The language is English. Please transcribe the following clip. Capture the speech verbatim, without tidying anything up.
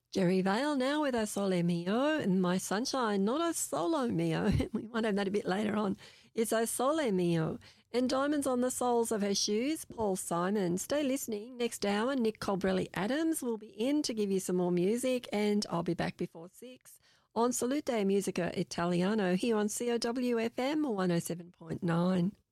Jerry Vale now with a Sole Mio, and My Sunshine, not a Solo Mio. We might have that a bit later on. It's a Sole Mio. And Diamonds on the Soles of Her Shoes, Paul Simon. Stay listening. Next hour, Nick Colbrelli-Adams will be in to give you some more music, and I'll be back before six on Salute Musica Italiano here on C O W F M one oh seven point nine.